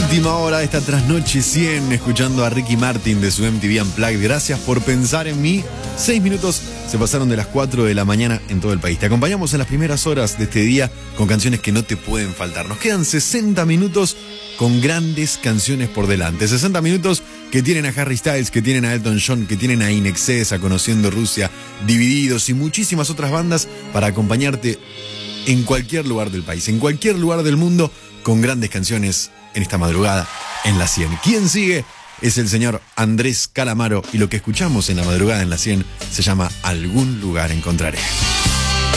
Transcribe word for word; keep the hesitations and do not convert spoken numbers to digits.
Última hora de esta trasnoche cien, escuchando a Ricky Martin de su M T V Unplugged. Gracias por pensar en mí. Seis minutos se pasaron de las cuatro de la mañana en todo el país. Te acompañamos en las primeras horas de este día con canciones que no te pueden faltar. Nos quedan sesenta minutos con grandes canciones por delante. sesenta minutos que tienen a Harry Styles, que tienen a Elton John, que tienen a Inexcess, a Conociendo Rusia, Divididos y muchísimas otras bandas para acompañarte en cualquier lugar del país, en cualquier lugar del mundo, con grandes canciones en esta madrugada en la cien. ¿Quién sigue? Es el señor Andrés Calamaro y lo que escuchamos en la madrugada en la cien se llama Algún lugar encontraré.